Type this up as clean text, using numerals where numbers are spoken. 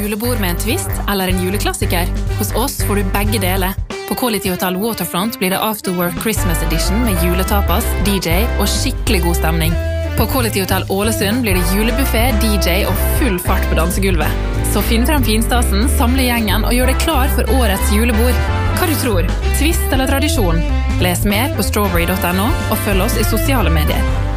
julebord med en twist eller en juleklassiker? Hos oss får du begge deler. På Quality Hotel Waterfront blir det Afterwork Christmas Edition med juletapas, DJ og skikkelig god stemning. På Quality Hotel Ålesund blir det julebuffet, DJ og full fart på dansegulvet. Så finn frem finstasen, samle gjengen og gjør deg klar for årets julebord. Hva du tror? Twist eller tradisjon? Les mer på strawberry.no og følg oss i sosiale medier.